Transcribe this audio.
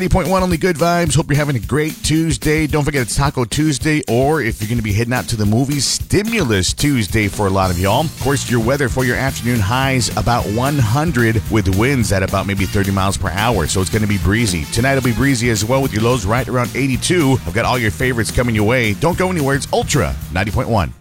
90.1 Only Good Vibes. Hope you're having a great Tuesday. Don't forget it's Taco Tuesday, or if you're going to be heading out to the movies, Stimulus Tuesday for a lot of y'all. Of course, your weather for your afternoon highs about 100 with winds at about maybe 30 miles per hour, so it's going to be breezy. Tonight will be breezy as well with your lows right around 82. I've got all your favorites coming your way. Don't go anywhere. It's Ultra 90.1.